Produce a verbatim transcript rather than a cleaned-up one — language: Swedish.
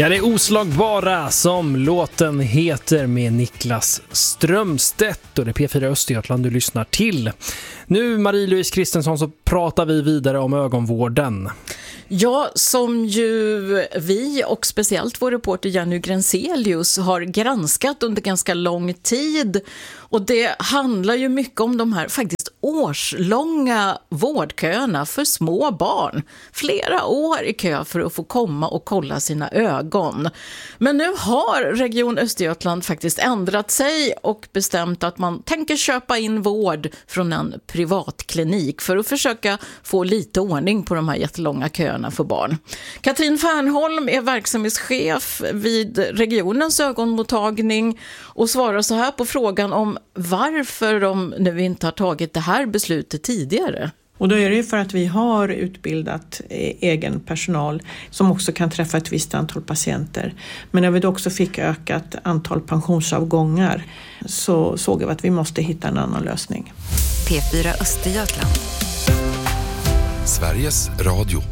Ja, det är Oslagbara som låten heter med Niklas Strömstedt och det är P fyra Östergötland du lyssnar till. Nu, Marie-Louise Kristensson, så pratar vi vidare om ögonvården. Ja, som ju vi och speciellt vår reporter Jenny Grenselius har granskat under ganska lång tid. Och det handlar ju mycket om de här faktiskt årslånga vårdköerna för små barn. Flera år i kö för att få komma och kolla sina ögon. Men nu har Region Östergötland faktiskt ändrat sig och bestämt att man tänker köpa in vård från en privatklinik för att försöka få lite ordning på de här jättelånga köerna för barn. Katrin Fernholm är verksamhetschef vid regionens ögonmottagning och svarar så här på frågan om varför de nu inte har tagit det här beslutet tidigare. Och då är det för att vi har utbildat egen personal som också kan träffa ett visst antal patienter. Men när vi då också fick ökat antal pensionsavgångar så såg vi att vi måste hitta en annan lösning. P fyra Östergötland. Sveriges Radio.